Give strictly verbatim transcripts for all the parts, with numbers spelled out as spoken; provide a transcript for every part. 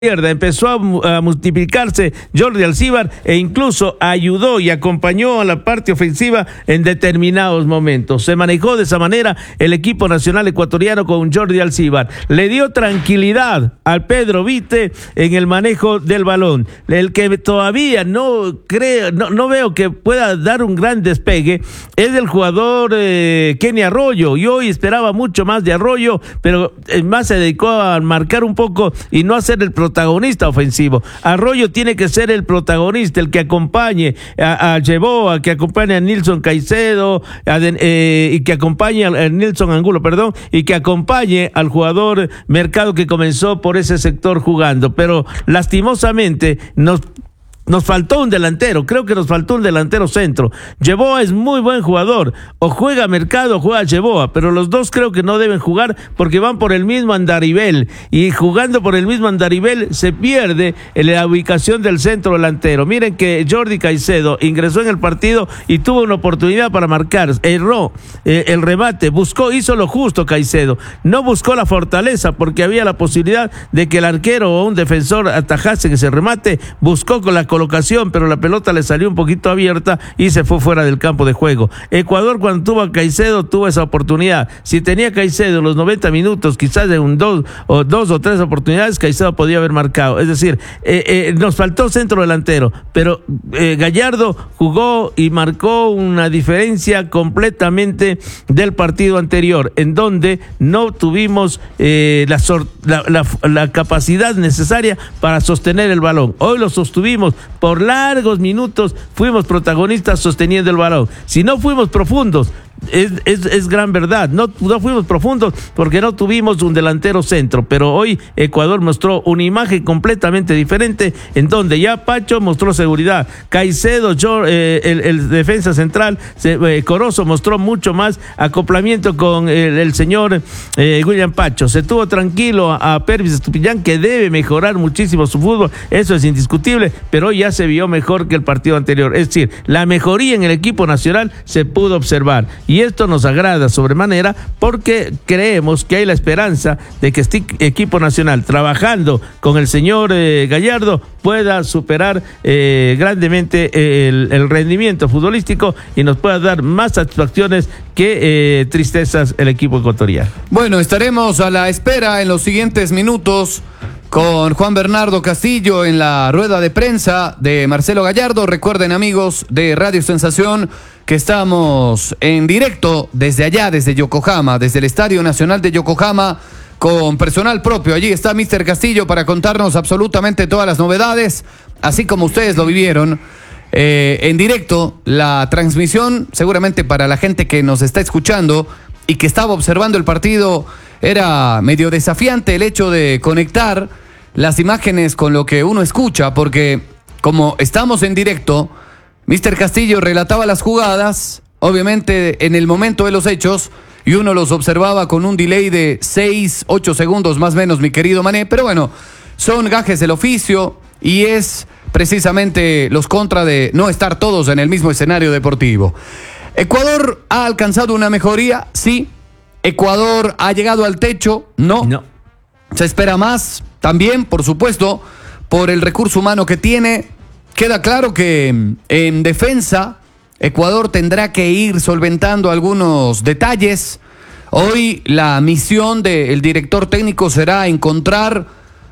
Empezó a, a multiplicarse Jordi Alcivar e incluso ayudó y acompañó a la parte ofensiva en determinados momentos. Se manejó de esa manera el equipo nacional ecuatoriano con Jordi Alcivar. Le dio tranquilidad al Pedro Vite en el manejo del balón. El que todavía no creo, no, no veo que pueda dar un gran despegue es el jugador eh, Kenny Arroyo. Yo hoy esperaba mucho más de Arroyo, pero más se dedicó a marcar un poco y no hacer el protagonista protagonista ofensivo. Arroyo tiene que ser el protagonista, el que acompañe a, a Yeboah, que acompañe a Nilson Caicedo a de, eh, y que acompañe a, a Nilson Angulo, perdón, y que acompañe al jugador Mercado que comenzó por ese sector jugando, pero lastimosamente nos Nos faltó un delantero, creo que nos faltó un delantero centro. Yeboah es muy buen jugador, o juega Mercado o juega Yeboah, pero los dos creo que no deben jugar porque van por el mismo andarivel, y jugando por el mismo andarivel se pierde la ubicación del centro delantero. Miren que Jordi Caicedo ingresó en el partido y tuvo una oportunidad para marcar, erró eh, el remate, buscó, hizo lo justo Caicedo, no buscó la fortaleza porque había la posibilidad de que el arquero o un defensor atajase ese remate, buscó con la colocación, pero la pelota le salió un poquito abierta y se fue fuera del campo de juego. Ecuador, cuando tuvo a Caicedo, tuvo esa oportunidad. Si tenía Caicedo en los noventa minutos, quizás de un dos o dos o tres oportunidades, Caicedo podía haber marcado. Es decir, eh, eh, nos faltó centro delantero, pero eh, Gallardo jugó y marcó una diferencia completamente del partido anterior, en donde no tuvimos eh, la, la, la, la capacidad necesaria para sostener el balón. Hoy lo sostuvimos por largos minutos, fuimos protagonistas sosteniendo el balón. Si no fuimos profundos, Es, es, es gran verdad, no, no fuimos profundos porque no tuvimos un delantero centro, pero hoy Ecuador mostró una imagen completamente diferente, en donde ya Pacho mostró seguridad, Caicedo, yo, eh, el, el defensa central, se, eh, Corozo mostró mucho más acoplamiento con el, el señor eh, William Pacho, se tuvo tranquilo a, a Pervis Estupiñán, que debe mejorar muchísimo su fútbol, eso es indiscutible, pero hoy ya se vio mejor que el partido anterior, es decir, la mejoría en el equipo nacional se pudo observar. Y esto nos agrada sobremanera porque creemos que hay la esperanza de que este equipo nacional, trabajando con el señor eh, Gallardo, pueda superar eh, grandemente el, el rendimiento futbolístico y nos pueda dar más satisfacciones que eh, tristezas el equipo ecuatoriano. Bueno, estaremos a la espera en los siguientes minutos con Juan Bernardo Castillo en la rueda de prensa de Marcelo Gallardo. Recuerden, amigos de Radio Sensación, que estamos en directo desde allá, desde Yokohama, desde el Estadio Nacional de Yokohama, con personal propio. Allí está míster Castillo para contarnos absolutamente todas las novedades, así como ustedes lo vivieron eh, en directo. La transmisión, seguramente para la gente que nos está escuchando y que estaba observando el partido, era medio desafiante el hecho de conectar las imágenes con lo que uno escucha, porque como estamos en directo, míster Castillo relataba las jugadas, obviamente en el momento de los hechos, y uno los observaba con un delay de seis, ocho segundos más o menos, mi querido Mané, pero bueno, son gajes del oficio y es precisamente los contra de no estar todos en el mismo escenario deportivo. Ecuador ha alcanzado una mejoría, sí. Ecuador ha llegado al techo, no. no. Se espera más, también, por supuesto, por el recurso humano que tiene. Queda claro que en defensa Ecuador tendrá que ir solventando algunos detalles. Hoy la misión del director técnico será encontrar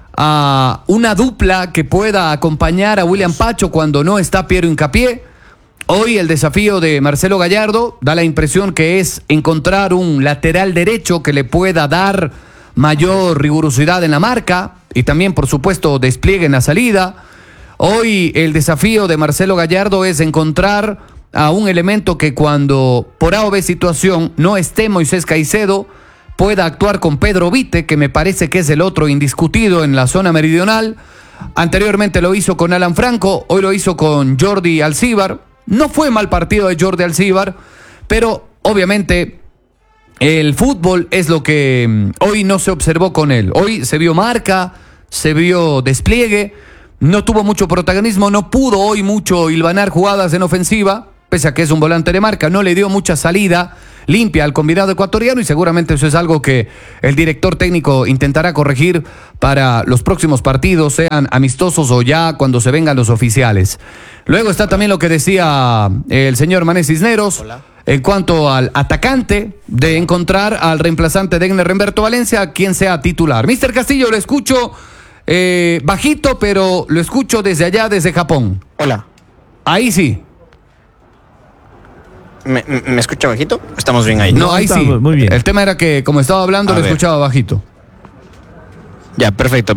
a una dupla que pueda acompañar a William Pacho cuando no está Piero Hincapié. Hoy el desafío de Marcelo Gallardo da la impresión que es encontrar un lateral derecho que le pueda dar mayor rigurosidad en la marca y también, por supuesto, despliegue en la salida. Hoy el desafío de Marcelo Gallardo es encontrar a un elemento que cuando por A o B situación no esté Moisés Caicedo pueda actuar con Pedro Vite, que me parece que es el otro indiscutido en la zona meridional. Anteriormente lo hizo con Alan Franco, hoy lo hizo con Jordi Alcivar. No fue mal partido de Jordi Alcivar, pero obviamente el fútbol es lo que hoy no se observó con él. Hoy se vio marca, se vio despliegue, no tuvo mucho protagonismo, no pudo hoy mucho hilvanar jugadas en ofensiva, pese a que es un volante de marca, no le dio mucha salida. limpia al combinado ecuatoriano y seguramente eso es algo que el director técnico intentará corregir para los próximos partidos, sean amistosos o ya cuando se vengan los oficiales. Luego está también lo que decía el señor Mané Cisneros. Hola. En cuanto al atacante, de encontrar al reemplazante de Egner Humberto Valencia, quien sea titular. mister Castillo, lo escucho eh, bajito, pero lo escucho desde allá, desde Japón. Hola. Ahí sí. ¿Me, me escucha bajito? Estamos bien ahí. No, ahí sí. Muy bien. El tema era que, como estaba hablando, A lo ver. escuchaba bajito. Ya, perfecto.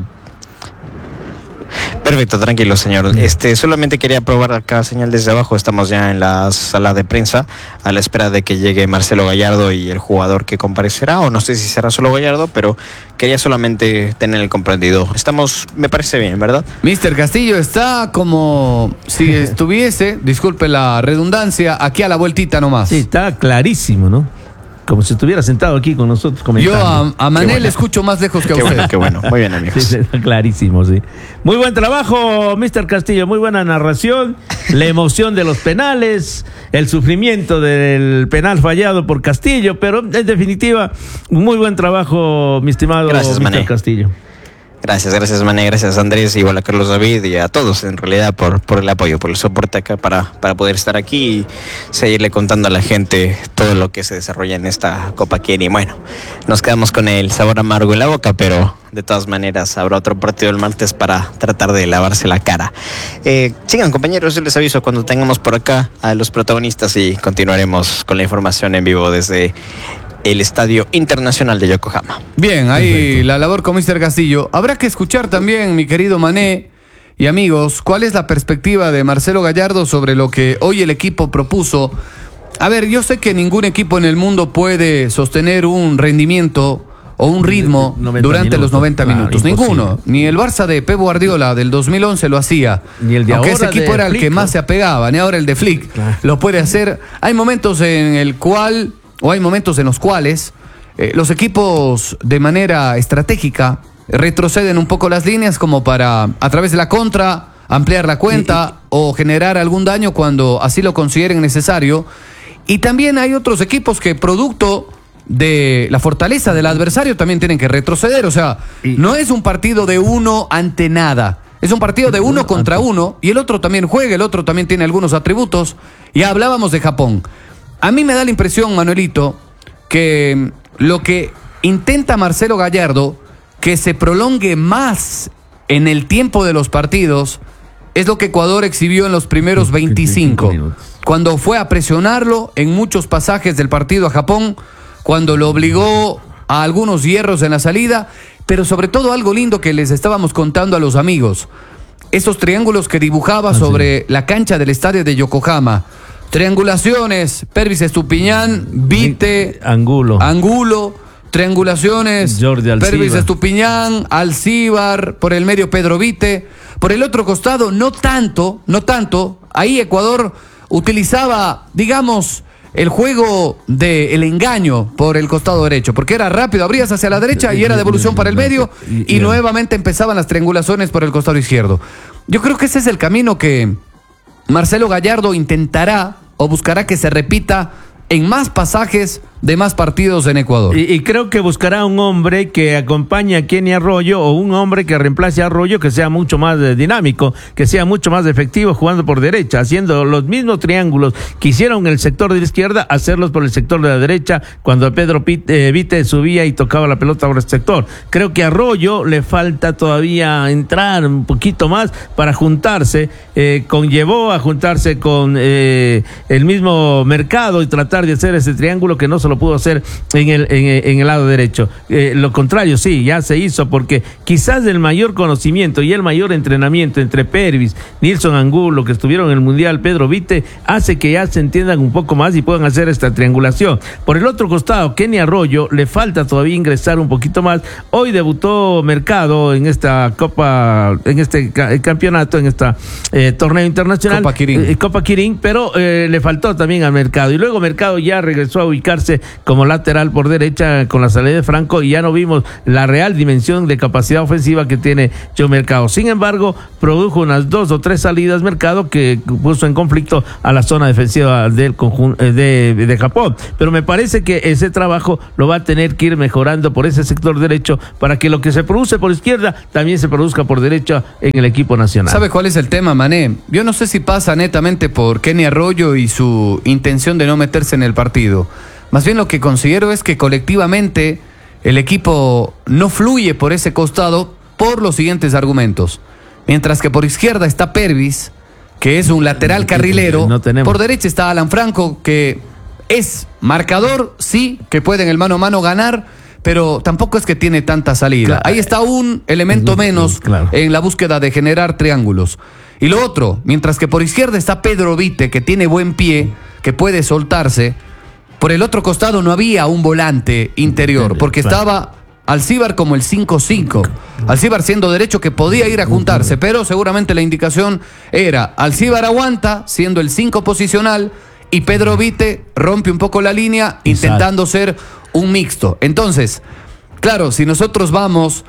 Perfecto, tranquilo, señor. Este, solamente quería probar acá señal desde abajo. Estamos ya en la sala de prensa a la espera de que llegue Marcelo Gallardo y el jugador que comparecerá, o no sé si será solo Gallardo, pero quería solamente tener el comprendido. Estamos, me parece bien, ¿verdad? mister Castillo está como si estuviese, disculpe la redundancia, aquí a la vueltita nomás. Sí, está clarísimo, ¿no? Como si estuviera sentado aquí con nosotros comentando. Yo a, a Mané bueno. le escucho más lejos que a Qué usted. bueno, qué bueno. Muy bien, amigos. Sí, está clarísimo, sí. Muy buen trabajo, mister Castillo, muy buena narración, la emoción de los penales, el sufrimiento del penal fallado por Castillo, pero en definitiva, muy buen trabajo, mi estimado Gracias, mister Mané. Castillo. Gracias, gracias, Mané, gracias, Andrés, igual a Carlos David y a todos, en realidad, por, por el apoyo, por el soporte acá para, para poder estar aquí y seguirle contando a la gente todo lo que se desarrolla en esta Copa Keni. Bueno, nos quedamos con el sabor amargo en la boca, pero de todas maneras habrá otro partido el martes para tratar de lavarse la cara. Eh, sigan, compañeros, yo les aviso cuando tengamos por acá a los protagonistas y continuaremos con la información en vivo desde el Estadio Internacional de Yokohama. Bien, ahí Perfecto. la labor con mister Castillo. Habrá que escuchar también, mi querido Mané y amigos, cuál es la perspectiva de Marcelo Gallardo sobre lo que hoy el equipo propuso. A ver, yo sé que ningún equipo en el mundo puede sostener un rendimiento o un ritmo noventa durante minutos, los noventa claro, minutos. imposible. Ninguno. Ni el Barça de Pep Guardiola del dos mil once lo hacía. Ni el de Aunque ahora ese equipo de era el Flick, que ¿no? más se apegaba. Ni ahora el de Flick Claro. lo puede hacer. Hay momentos en el cual, o hay momentos en los cuales eh, los equipos de manera estratégica retroceden un poco las líneas como para, a través de la contra, ampliar la cuenta o generar algún daño cuando así lo consideren necesario. Y también hay otros equipos que, producto de la fortaleza del adversario, también tienen que retroceder. O sea, Y- no es un partido de uno ante nada. Es un partido de uno contra uno y el otro también juega, el otro también tiene algunos atributos. Ya hablábamos de Japón. A mí me da la impresión, Manuelito, que lo que intenta Marcelo Gallardo, que se prolongue más en el tiempo de los partidos, es lo que Ecuador exhibió en los primeros veinticinco, minutos. cuando fue a presionarlo en muchos pasajes del partido a Japón, cuando lo obligó a algunos hierros en la salida, pero sobre todo algo lindo que les estábamos contando a los amigos, esos triángulos que dibujaba Ah, sobre sí. la cancha del estadio de Yokohama. Triangulaciones, Pervis Estupiñán, Vite, Angulo. Angulo, triangulaciones, Jordi Alcivar. Pervis Estupiñán, Alcivar, por el medio Pedro Vite, por el otro costado no tanto, no tanto, ahí Ecuador utilizaba, digamos, el juego del engaño por el costado derecho, porque era rápido, abrías hacia la derecha y era devolución para el medio y, y nuevamente empezaban las triangulaciones por el costado izquierdo. Yo creo que ese es el camino que Marcelo Gallardo intentará o buscará que se repita en más pasajes de más partidos en Ecuador. Y, y creo que buscará un hombre que acompañe a Kenny Arroyo o un hombre que reemplace a Arroyo que sea mucho más eh, dinámico, que sea mucho más efectivo jugando por derecha, haciendo los mismos triángulos que hicieron en el sector de la izquierda, hacerlos por el sector de la derecha cuando Pedro Pite, eh, Vite subía y tocaba la pelota por el sector. Creo que a Arroyo le falta todavía entrar un poquito más para juntarse, eh, conllevó a juntarse con eh, el mismo Mercado y tratar de hacer ese triángulo que no se lo pudo hacer en el, en, en el lado derecho. Eh, lo contrario, sí, ya se hizo porque quizás el mayor conocimiento y el mayor entrenamiento entre Pervis, Nilson Angulo, que estuvieron en el Mundial, Pedro Vite, hace que ya se entiendan un poco más y puedan hacer esta triangulación. Por el otro costado, Kenny Arroyo, le falta todavía ingresar un poquito más. Hoy debutó Mercado en esta Copa, en este ca- campeonato, en esta eh, torneo internacional. Copa Quirín. Eh, Copa Quirín, pero eh, le faltó también al Mercado. Y luego Mercado ya regresó a ubicarse como lateral por derecha con la salida de Franco y ya no vimos la real dimensión de capacidad ofensiva que tiene John Mercado. Sin embargo, produjo unas dos o tres salidas Mercado que puso en conflicto a la zona defensiva del conjunto de, de Japón. Pero me parece que ese trabajo lo va a tener que ir mejorando por ese sector derecho para que lo que se produce por izquierda también se produzca por derecha en el equipo nacional. ¿Sabe cuál es el tema, Mané? Yo no sé si pasa netamente por Kenny Arroyo y su intención de no meterse en el partido. Más bien lo que considero es que colectivamente el equipo no fluye por ese costado por los siguientes argumentos. Mientras que por izquierda está Pervis, que es un lateral carrilero. No tenemos. Por derecha está Alan Franco, que es marcador, sí, que puede en el mano a mano ganar, pero tampoco es que tiene tanta salida. Claro. Ahí está un elemento menos claro. en la búsqueda de generar triángulos. Y lo otro, mientras que por izquierda está Pedro Vite, que tiene buen pie, que puede soltarse, por el otro costado no había un volante interior, porque claro. estaba Alcíbar como el cinco cinco. Alcíbar siendo derecho que podía ir a juntarse, pero seguramente la indicación era Alcíbar aguanta, siendo el cinco posicional, y Pedro Vite rompe un poco la línea, intentando ser un mixto. Entonces, claro, si nosotros vamos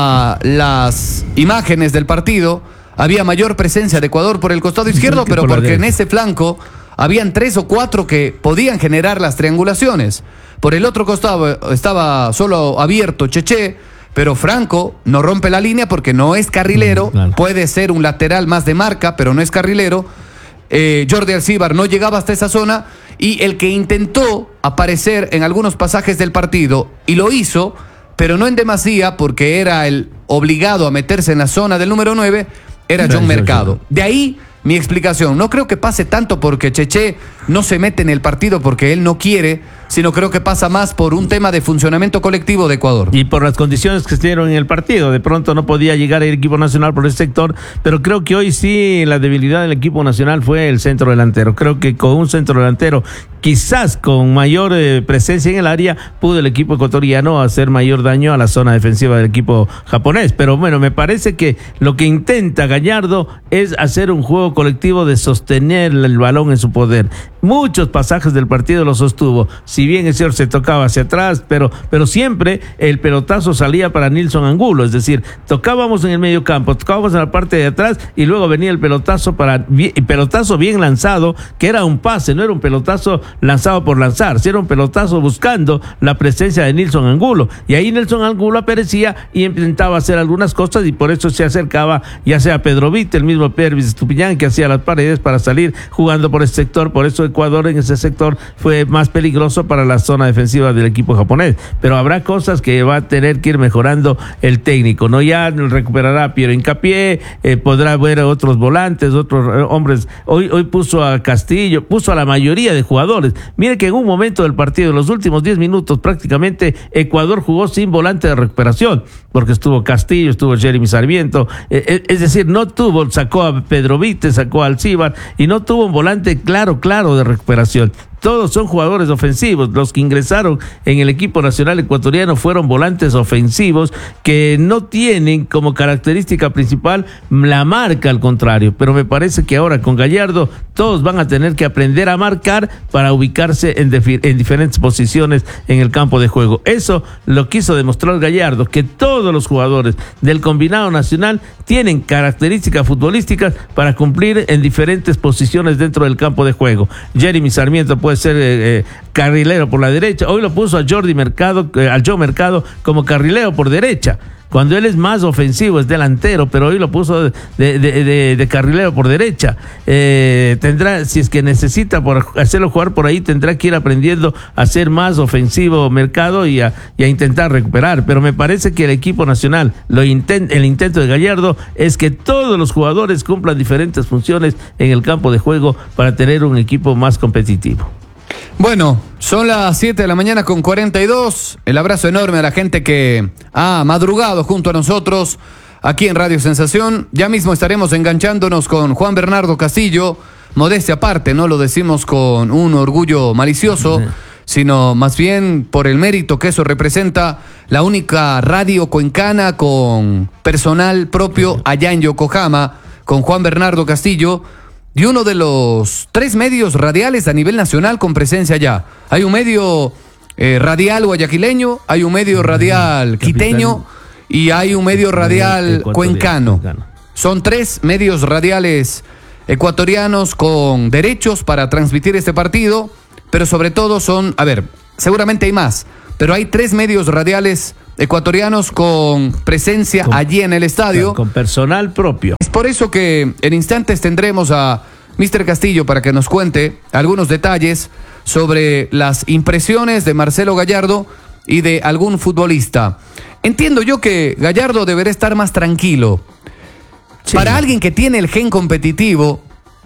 a las imágenes del partido, había mayor presencia de Ecuador por el costado izquierdo, pero porque en ese flanco habían tres o cuatro que podían generar las triangulaciones. Por el otro costado estaba solo abierto Cheche, pero Franco no rompe la línea porque no es carrilero, claro. puede ser un lateral más de marca, pero no es carrilero. Eh, Jordi Alcíbar no llegaba hasta esa zona, y el que intentó aparecer en algunos pasajes del partido, y lo hizo, pero no en demasía porque era el obligado a meterse en la zona del número nueve, era John Mercado. De ahí mi explicación. No creo que pase tanto porque Cheche no se mete en el partido porque él no quiere, sino creo que pasa más por un tema de funcionamiento colectivo de Ecuador. Y por las condiciones que se dieron en el partido. De pronto no podía llegar el equipo nacional por ese sector, pero creo que hoy sí la debilidad del equipo nacional fue el centro delantero. Creo que con un centro delantero, quizás con mayor eh, presencia en el área, pudo el equipo ecuatoriano hacer mayor daño a la zona defensiva del equipo japonés. Pero bueno, me parece que lo que intenta Gallardo es hacer un juego colectivo de sostener el balón en su poder. Muchos pasajes del partido lo sostuvo. Si bien es cierto, se tocaba hacia atrás, pero, pero siempre el pelotazo salía para Nilson Angulo. Es decir, tocábamos en el medio campo, tocábamos en la parte de atrás y luego venía el pelotazo para pelotazo bien lanzado, que era un pase, no era un pelotazo lanzado por lanzar, si era un pelotazo buscando la presencia de Nilson Angulo. Y ahí Nilson Angulo aparecía y intentaba hacer algunas cosas, y por eso se acercaba ya sea Pedro Vite, el mismo Pervis Estupiñán, que hacía las paredes para salir jugando por ese sector. Por eso Ecuador en ese sector fue más peligroso para la zona defensiva del equipo japonés. Pero habrá cosas que va a tener que ir mejorando el técnico, ¿no? Ya recuperará Piero Hincapié, eh, podrá ver a otros volantes, otros eh, hombres. Hoy, hoy puso a Castillo, puso a la mayoría de jugadores. Mire que en un momento del partido, en los últimos diez minutos, prácticamente Ecuador jugó sin volante de recuperación, porque estuvo Castillo, estuvo Jeremy Sarmiento, eh, es decir, no tuvo, sacó a Pedro Vite, sacó a Alcíbar, y no tuvo un volante claro, claro de recuperación. Todos son jugadores ofensivos. Los que ingresaron en el equipo nacional ecuatoriano fueron volantes ofensivos que no tienen como característica principal la marca, al contrario. Pero me parece que ahora con Gallardo todos van a tener que aprender a marcar para ubicarse en, en diferentes posiciones en el campo de juego. Eso lo quiso demostrar Gallardo, que todos los jugadores del combinado nacional tienen características futbolísticas para cumplir en diferentes posiciones dentro del campo de juego. Jeremy Sarmiento puede ser eh, eh, carrilero por la derecha. Hoy lo puso a Jordi Mercado, eh, al Joe Mercado como carrilero por derecha, cuando él es más ofensivo, es delantero, pero hoy lo puso de, de, de, de carrilero por derecha. Eh, tendrá, si es que necesita por hacerlo jugar por ahí, tendrá que ir aprendiendo a ser más ofensivo Mercado y a, y a intentar recuperar. Pero me parece que el equipo nacional, lo intent, el intento de Gallardo es que todos los jugadores cumplan diferentes funciones en el campo de juego para tener un equipo más competitivo. Bueno, son las siete de la mañana con cuarenta y dos. El abrazo enorme a la gente que ha madrugado junto a nosotros aquí en Radio Sensación. Ya mismo estaremos enganchándonos con Juan Bernardo Castillo. Modestia aparte, no lo decimos con un orgullo malicioso, sino más bien por el mérito que eso representa. La única radio cuencana con personal propio allá en Yokohama, con Juan Bernardo Castillo, y uno de los tres medios radiales a nivel nacional con presencia allá. Hay un medio eh, radial guayaquileño, hay un medio radial quiteño y hay un medio radial cuencano. Son tres medios radiales ecuatorianos con derechos para transmitir este partido, pero sobre todo son, a ver, seguramente hay más, pero hay tres medios radiales ecuatorianos con presencia con, allí en el estadio. Con personal propio. Es por eso que en instantes tendremos a mister Castillo para que nos cuente algunos detalles sobre las impresiones de Marcelo Gallardo y de algún futbolista. Entiendo yo que Gallardo deberá estar más tranquilo. Sí. Para alguien que tiene el gen competitivo,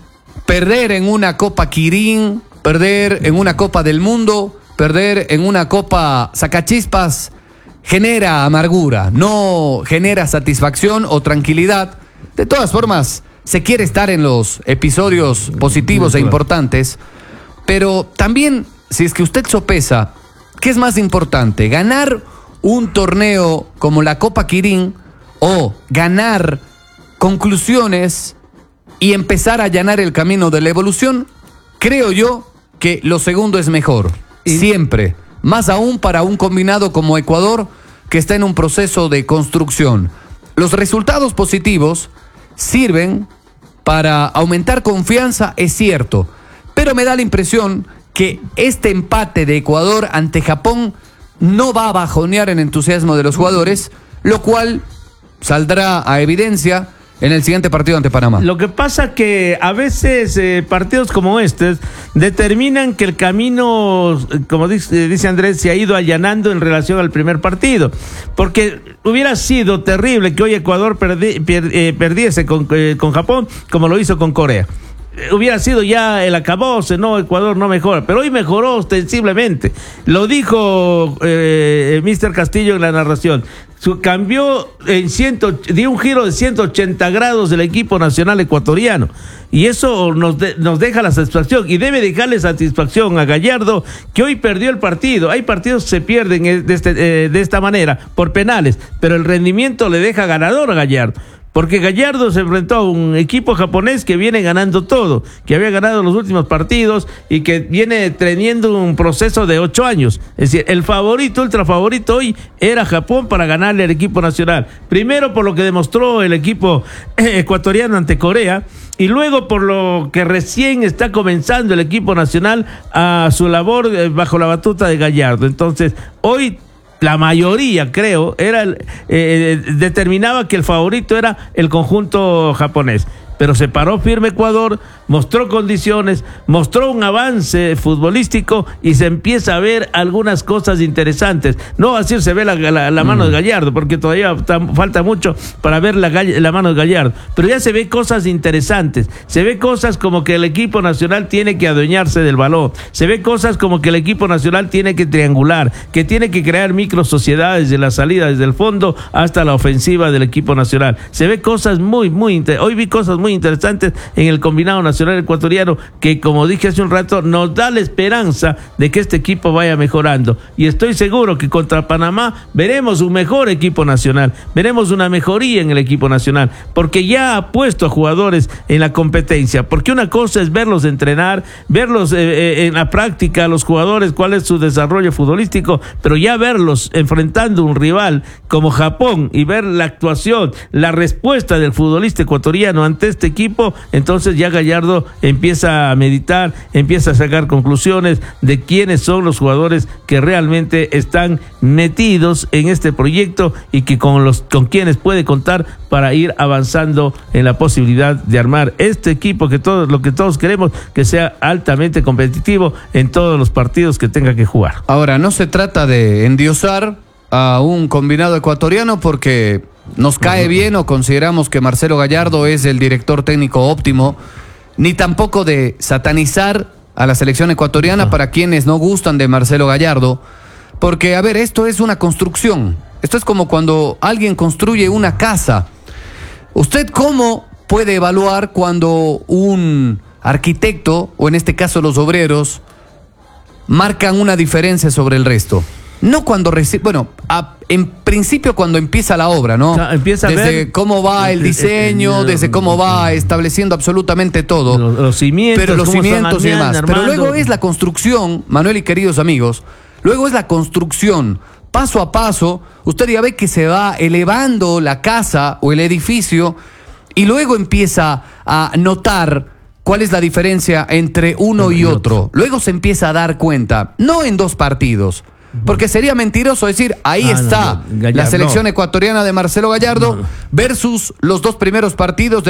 perder en una Copa Quirín, perder en una Copa del Mundo, perder en una Copa Sacachispas, genera amargura, no genera satisfacción o tranquilidad. De todas formas, se quiere estar en los episodios positivos e importantes, pero también, si es que usted sopesa, ¿qué es más importante? ¿Ganar un torneo como la Copa Quirín o ganar conclusiones y empezar a allanar el camino de la evolución? Creo yo que lo segundo es mejor, siempre, más aún para un combinado como Ecuador que está en un proceso de construcción. Los resultados positivos sirven para aumentar confianza, es cierto, pero me da la impresión que este empate de Ecuador ante Japón no va a bajonear el entusiasmo de los jugadores, lo cual saldrá a evidencia en el siguiente partido ante Panamá. Lo que pasa que a veces eh, partidos como estos determinan que el camino, como dice, dice Andrés, se ha ido allanando en relación al primer partido. Porque hubiera sido terrible que hoy Ecuador perdi, pier, eh, perdiese con, eh, con Japón como lo hizo con Corea. Hubiera sido ya el acabose, no, Ecuador no mejora, pero hoy mejoró ostensiblemente. Lo dijo eh, mister Castillo en la narración. Su, cambió en ciento, dio un giro de ciento ochenta grados del equipo nacional ecuatoriano. Y eso nos, de, nos deja la satisfacción y debe dejarle satisfacción a Gallardo, que hoy perdió el partido. Hay partidos que se pierden de, este, eh, de esta manera, por penales, pero el rendimiento le deja ganador a Gallardo. Porque Gallardo se enfrentó a un equipo japonés que viene ganando todo, que había ganado los últimos partidos y que viene teniendo un proceso de ocho años. Es decir, el favorito, ultra favorito hoy era Japón para ganarle al equipo nacional. Primero por lo que demostró el equipo ecuatoriano ante Corea y luego por lo que recién está comenzando el equipo nacional a su labor bajo la batuta de Gallardo. Entonces, hoy la mayoría, creo, era el, eh, determinaba que el favorito era el conjunto japonés. Pero se paró firme Ecuador, mostró condiciones, mostró un avance futbolístico y se empieza a ver algunas cosas interesantes. No así se ve la, la, la mano mm. de Gallardo, porque todavía ta, falta mucho para ver la, la mano de Gallardo. Pero ya se ve cosas interesantes. Se ve cosas como que el equipo nacional tiene que adueñarse del balón. Se ve cosas como que el equipo nacional tiene que triangular, que tiene que crear micro sociedades de la salida desde el fondo hasta la ofensiva del equipo nacional. Se ve cosas muy, muy interesantes. Hoy vi cosas muy interesantes en el combinado nacional ecuatoriano que, como dije hace un rato, nos da la esperanza de que este equipo vaya mejorando, y estoy seguro que contra Panamá veremos un mejor equipo nacional, veremos una mejoría en el equipo nacional, porque ya ha puesto a jugadores en la competencia, porque una cosa es verlos entrenar, verlos eh, eh, en la práctica, los jugadores, cuál es su desarrollo futbolístico, pero ya verlos enfrentando un rival como Japón y ver la actuación, la respuesta del futbolista ecuatoriano ante este equipo, entonces ya Gallardo empieza a meditar, empieza a sacar conclusiones de quiénes son los jugadores que realmente están metidos en este proyecto y que con los con quienes puede contar para ir avanzando en la posibilidad de armar este equipo que todos lo que todos queremos, que sea altamente competitivo en todos los partidos que tenga que jugar. Ahora, no se trata de endiosar a un combinado ecuatoriano porque nos cae bien o consideramos que Marcelo Gallardo es el director técnico óptimo, ni tampoco de satanizar a la selección ecuatoriana para quienes no gustan de Marcelo Gallardo, porque, a ver, esto es una construcción. Esto es como cuando alguien construye una casa. ¿Usted cómo puede evaluar cuando un arquitecto, o en este caso los obreros, marcan una diferencia sobre el resto? No cuando recibe, bueno, a, en principio cuando empieza la obra, ¿no? O sea, empieza desde a ver cómo va el diseño, desde cómo va estableciendo absolutamente todo. Los, los cimientos, pero los cimientos y demás. Armando. Pero luego es la construcción, Manuel y queridos amigos, Luego es la construcción. Paso a paso, usted ya ve que se va elevando la casa o el edificio y luego empieza a notar cuál es la diferencia entre uno y otro. Luego se empieza a dar cuenta, no en dos partidos, porque sería mentiroso decir, ahí Ah, está no, no, Gallardo, la selección no. ecuatoriana de Marcelo Gallardo No, no. versus los dos primeros partidos de